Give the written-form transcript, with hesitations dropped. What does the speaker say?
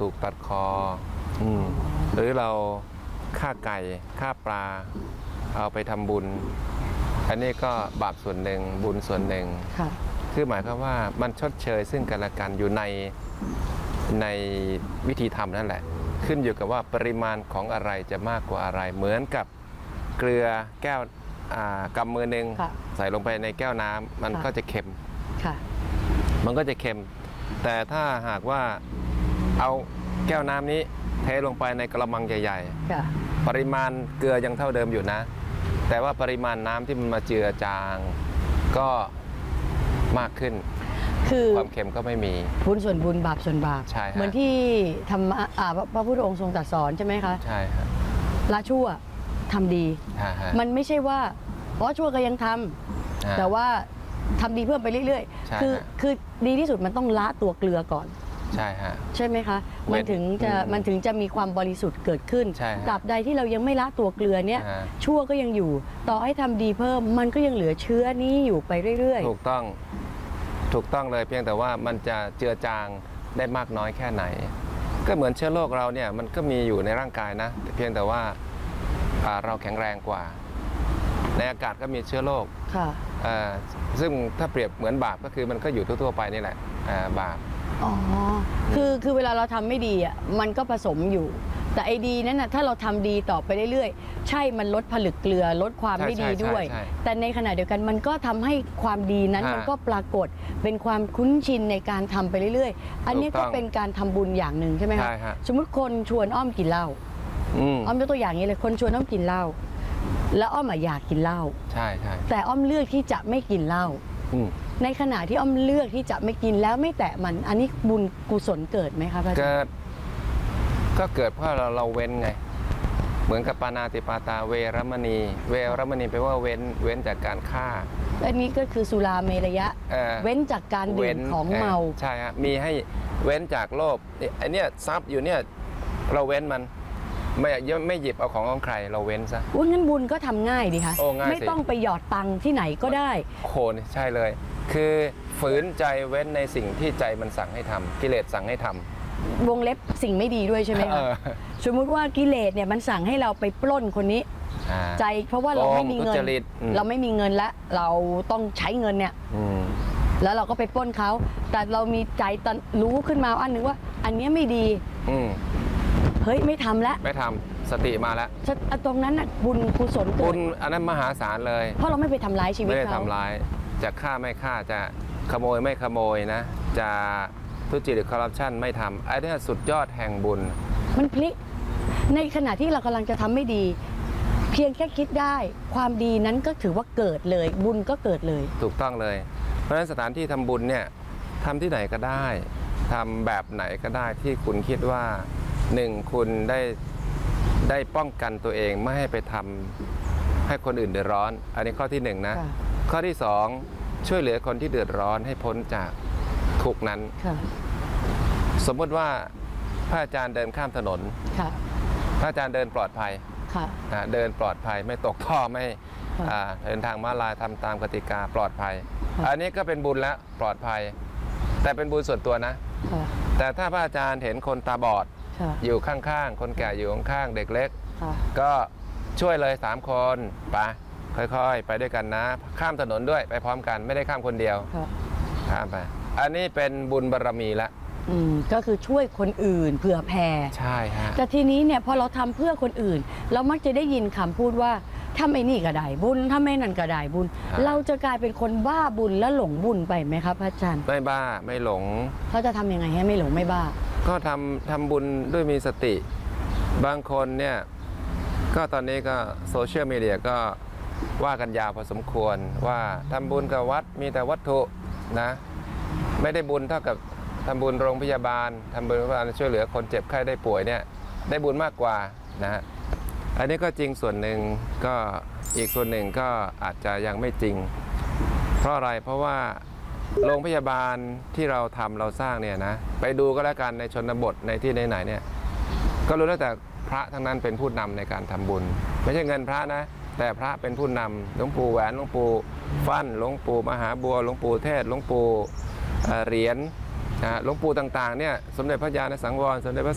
ถูกตัดคอหรือเราฆ่าไก่ฆ่าปลาเอาไปทำบุญอันนี้ก็บาปส่วนหนึ่งบุญส่วนหนึ่งคือหมายความว่ามันชดเชยซึ่งกันและกันอยู่ในวิธีทำนั่นแหละขึ้นอยู่กับว่าปริมาณของอะไรจะมากกว่าอะไรเหมือนกับเกลือแก้วกำมือหนึ่งใส่ลงไปในแก้วน้ำมันก็จะเค็มมันก็จะเค็มแต่ถ้าหากว่าเอาแก้วน้ำนี้เทลงไปในกระมังใหญ่ๆปริมาณเกลือยังเท่าเดิมอยู่นะแต่ว่าปริมาณน้ำที่มันมาเจือจางก็มากขึ้นคือความเค็มก็ไม่มีบุญส่วนบุญบาปส่วนบาปเหมือนที่ทำพระพุทธองค์ทรงตรัสสอนใช่ไหมคะใช่ครับละชั่วทำดีมันไม่ใช่ว่าเพราะชั่วก็ยังทำแต่ว่าทำดีเพิ่มไปเรื่อยๆคือดีที่สุดมันต้องละตัวเกลือก่อนใช่ฮะใช่ไหมคะมันถึงจะมีความบริสุทธิ์เกิดขึ้นตราบใดที่เรายังไม่ละตัวเกลือเนี่ยชั่วก็ยังอยู่ต่อให้ทำดีเพิ่มมันก็ยังเหลือเชื้อนี้อยู่ไปเรื่อยๆถูกต้องเลยเพียงแต่ว่ามันจะเจือจางได้มากน้อยแค่ไหนก็เหมือนเชื้อโรคเราเนี่ยมันก็มีอยู่ในร่างกายนะเพียงแต่ว่าเราแข็งแรงกว่าในอากาศก็มีเชื้อโรคซึ่งถ้าเปรียบเหมือนบาปก็คือมันก็อยู่ทั่วๆไปนี่แหละบาปคือเวลาเราทำไม่ดีอ่ะมันก็ผสมอยู่แต่ไอ้ดีนั้นนะถ้าเราทำดีต่อไปเรื่อยๆใช่มันลดผลึกเกลือลดความไม่ดีด้วยแต่ในขณะเดียวกันมันก็ทำให้ความดีนั้นมันก็ปรากฏเป็นความคุ้นชินในการทำไปเรื่อยๆอันนี้ก็เป็นการทำบุญอย่างหนึ่งใช่ไหมคะสมมติคนชวนอ้อมกินเหล้าอ้อมยกตัวอย่างนี้เลยคนชวนอ้อมกินเหล้าแล้วอ้อมอยากกินเหล้าใช่แต่อ้อมเลือกที่จะไม่กินเหล้าในขณะที่อ้อมเลือกที่จะไม่กินแล้วไม่แตะมันอันนี้บุญกุศลเกิดไหมคะพระอาจารย์ก็เกิดเพราะเราเว้นไงเหมือนกับปานาติปาตาเวรมณีแปลว่าเว้นจากการฆ่าอันนี้ก็คือสุราเมรยะเว้นจากการดื่มของเมาใช่ฮะมีให้เว้นจากโลภไอเนี้ยทรัพย์อยู่เนี่ยเราเว้นมันไม่หยิบเอาของใครเราเว้นซะงั้นบุญก็ทำง่ายดีคะไม่ต้องไปหยอดตังค์ที่ไหนก็ได้โคนใช่เลยคือฝืนใจเว้นในสิ่งที่ใจมันสั่งให้ทำกิเลสสั่งให้ทำวงเล็บสิ่งไม่ดีด้วยใช่ไหมคะสมมุติว่ากิเลสเนี่ยมันสั่งให้เราไปปล้นคนนี้ใจเพราะว่าเราไม่มีเงินเราไม่มีเงินแล้วเราต้องใช้เงินเนี่ยแล้วเราก็ไปปล้นเขาแต่เรามีใจรู้ขึ้นมาอันนึงว่าอันนี้ไม่ดีเฮ้ยไม่ทำแล้วไม่ทำสติมาแล้วตรงนั้นน่ะบุญกุศลเกิดบุญอันนั้นมหาศาลเลยเพราะเราไม่ไปทำร้ายชีวิตเขาไม่ได้ทำร้ายจะฆ่าไม่ฆ่าจะขโมยไม่ขโมยนะจะทุจริตคอร์รัปชันไม่ทำไอ้นี่สุดยอดแห่งบุญมันพลิกในขณะที่เรากำลังจะทำไม่ดีเพียงแค่คิดได้ความดีนั้นก็ถือว่าเกิดเลยบุญก็เกิดเลยถูกต้องเลยเพราะฉะนั้นสถานที่ทำบุญเนี่ยทำที่ไหนก็ได้ทำแบบไหนก็ได้ที่คุณคิดว่าหนึ่งคุณได้ป้องกันตัวเองไม่ให้ไปทำให้คนอื่นเดือดร้อนอันนี้ข้อที่หนึ่งนะข้อที่สองช่วยเหลือคนที่เดือดร้อนให้พ้นจากทุกข์นั้นสมมติว่าพระอาจารย์เดินข้ามถนนพระอาจารย์เดินปลอดภัยเดินปลอดภัยไม่ตกท่อไม่เดินทางม้าลายทำตามกติกาปลอดภัยอันนี้ก็เป็นบุญแล้วปลอดภัยแต่เป็นบุญส่วนตัวนะแต่ถ้าพระอาจารย์เห็นคนตาบอดอยู่ข้างๆคนแก่อยู่ข้างๆเด็กเล็กก็ช่วยเลย3 คนไปค่อยๆไปด้วยกันนะข้ามถนนด้วยไปพร้อมกันไม่ได้ข้ามคนเดียวข้ามไปอันนี้เป็นบุญบารมีละก็คือช่วยคนอื่นเผื่อแผ่ใช่ฮะแต่ทีนี้เนี่ยพอเราทำเพื่อคนอื่นเรามักจะได้ยินคำพูดว่าถ้าไม่นี่ก็ได้บุญถ้าไม่นั่นก็ได้บุญเราจะกลายเป็นคนบ้าบุญและหลงบุญไปไหมครับพระอาจารย์ไม่บ้าไม่หลงเขาจะทำยังไงให้ไม่หลงไม่บ้าก็ทำบุญด้วยมีสติบางคนเนี่ยก็ตอนนี้ก็โซเชียลมีเดียก็ว่ากันยาวพอสมควรว่าทำบุญกับวัดมีแต่วัตถุนะไม่ได้บุญเท่ากับทำบุญโรงพยาบาลทำบุญช่วยเหลือคนเจ็บไข้ได้ป่วยเนี่ยได้บุญมากกว่านะฮะอันนี้ก็จริงส่วนหนึ่งก็อีกส่วนหนึ่งก็อาจจะยังไม่จริงเพราะอะไรเพราะว่าโรงพยาบาลที่เราทำเราสร้างเนี่ยนะไปดูก็แล้วกันในชนบทในที่ไหนเนี่ยก็รู้แล้วแต่พระทั้งนั้นเป็นผู้นำในการทำบุญไม่ใช่เงินพระนะแต่พระเป็นผู้นำหลวงปู่แหวนหลวงปู่ฟั่นหลวงปู่มหาบัวหลวงปู่เทศหลวงปู่เหรียญหลวงปู่ต่างๆเนี่ยสมเด็จพระญาณสังวรสมเด็จพระ